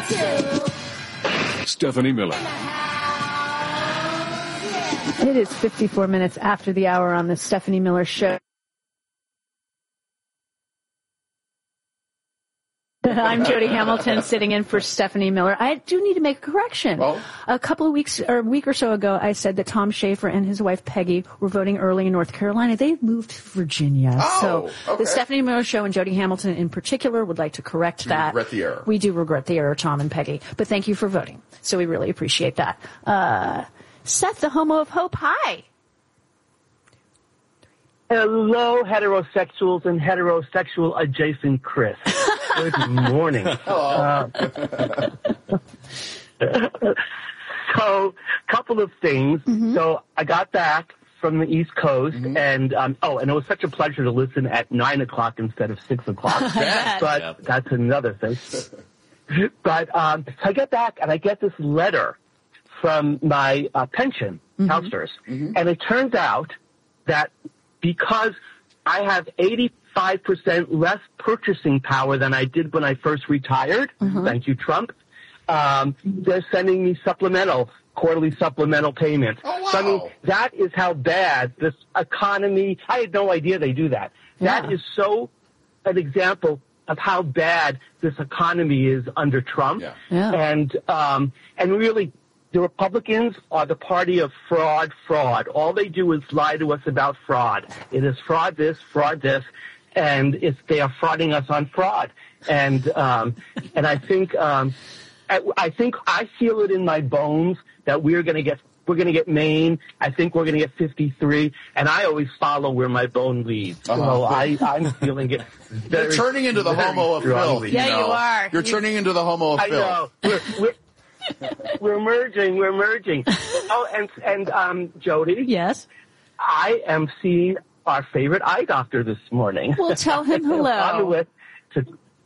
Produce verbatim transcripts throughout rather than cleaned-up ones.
Stephanie Miller. It is fifty-four minutes after the hour on the Stephanie Miller Show. I'm Jody Hamilton, sitting in for Stephanie Miller. I do need to make a correction. Well, a couple of weeks or a week or so ago, I said that Tom Schaefer and his wife Peggy were voting early in North Carolina. They've moved to Virginia. Oh, so okay. the Stephanie Miller Show and Jody Hamilton in particular would like to correct you that. regret the error. We do regret the error, Tom and Peggy. But thank you for voting. So we really appreciate that. Uh, Seth, the Homo of Hope, hi. Hello, heterosexuals and heterosexual adjacent Chris. Good morning. Hello. Uh, so, couple of things. Mm-hmm. So, I got back from the East Coast, mm-hmm. and um, oh, and it was such a pleasure to listen at nine o'clock instead of six o'clock. But yep. That's another thing. But um, so I get back and I get this letter from my uh, pension mm-hmm. counselors, mm-hmm. and it turns out that because I have eighty-five percent less purchasing power than I did when I first retired, mm-hmm. thank you, Trump, um, they're sending me supplemental, quarterly supplemental payments. Oh, wow. So, I mean, that is how bad this economy, I had no idea they do that. Yeah. That is so an example of how bad this economy is under Trump. Yeah. Yeah. And, um, and really, the Republicans are the party of fraud, fraud. All they do is lie to us about fraud. It is fraud this, fraud this, and it's, they are frauding us on fraud. And, um, and I think, um, I, I think I feel it in my bones that we're going to get, we're going to get Maine. I think we're going to get fifty-three, and I always follow where my bone leads. Uh-huh. So I, I'm feeling it. Very, You're turning into the Homo of Phil. Yeah, you, know? you are. You're you... turning into the Homo of I Phil. know. We're, we're, We're merging, we're merging. Oh, and, and, um, Jody? Yes? I am seeing our favorite eye doctor this morning. Well, tell him hello. with to,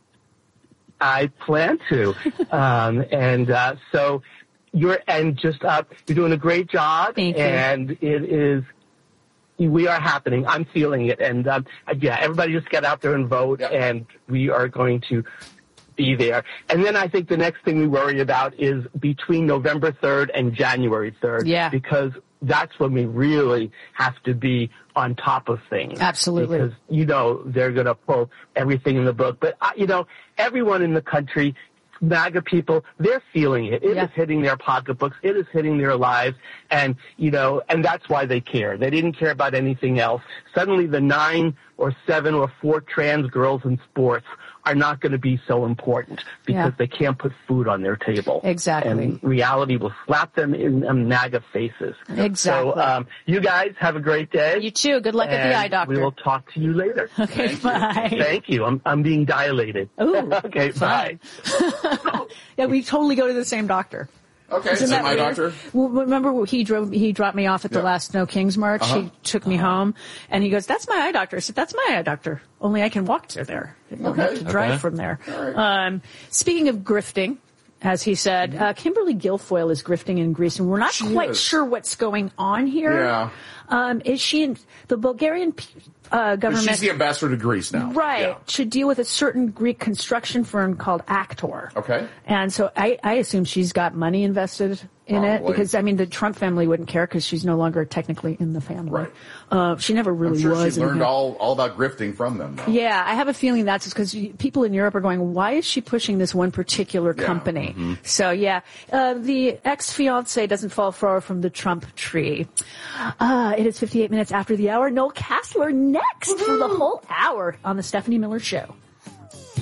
I plan to. um, and, uh, so you're, and just, uh, you're doing a great job. Thank you. And it is, we are happening. I'm feeling it. And, um, yeah, everybody just get out there and vote, yep. And we are going to be there. And then I think the next thing we worry about is between November third and January third. Yeah. Because that's when we really have to be on top of things. Absolutely. Because, you know, they're going to pull everything in the book. But, uh, you know, everyone in the country, MAGA people, they're feeling it. It yeah. is hitting their pocketbooks. It is hitting their lives. And, you know, and that's why they care. They didn't care about anything else. Suddenly the nine or seven or four trans girls in sports are not going to be so important because yeah. they can't put food on their table. Exactly. And reality will slap them in um, MAGA faces. Exactly. So um, you guys have a great day. You too. Good luck at the eye doctor. We will talk to you later. Okay, Thank bye. You. Thank you. I'm I'm being dilated. Ooh, okay, bye. Yeah, we totally go to the same doctor. Okay, so my doctor. Well, remember he drove, he dropped me off at the yeah. last No Kings March. Uh-huh. He took me uh-huh. home, and he goes, "That's my eye doctor." I said, "That's my eye doctor. Only I can walk to there. I don't okay. have to drive okay. from there." Right. Um, speaking of grifting, as he said, mm-hmm. uh, Kimberly Guilfoyle is grifting in Greece, and we're not she quite is. sure what's going on here. Yeah. Um, is she in the Bulgarian uh, government? She's the ambassador to Greece now. Right. Yeah. To deal with a certain Greek construction firm called Actor. Okay. And so I, I assume she's got money invested in Probably. it because, I mean, the Trump family wouldn't care because she's no longer technically in the family. Right. Uh, she never really I'm sure was. she learned all, all about grifting from them, though. Yeah, I have a feeling that's because people in Europe are going, why is she pushing this one particular Yeah. company? Mm-hmm. So, yeah, uh, the ex-fiancé doesn't fall far from the Trump tree. Uh, it is fifty-eight minutes after the hour. Noel Castler next Woo-hoo! For the whole hour on the Stephanie Miller Show.